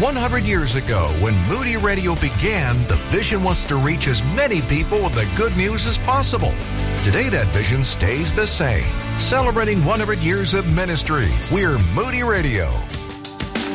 100 years ago, when Moody Radio began, the vision was to reach as many people with the good news as possible. Today, that vision stays the same. Celebrating 100 years of ministry, we're Moody Radio.